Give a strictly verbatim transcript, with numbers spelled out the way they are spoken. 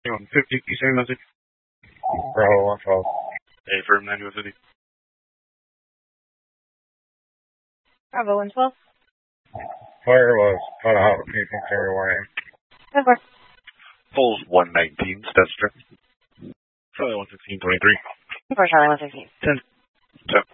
one fifty, same message. Bravo one twelve. A firm ninety-one fifty. Bravo one twelve. Fire was cut out of people carry warning. Over. Pulls one nineteen, Steps Charlie one sixteen twenty-three. For Charlie one sixteen. ten.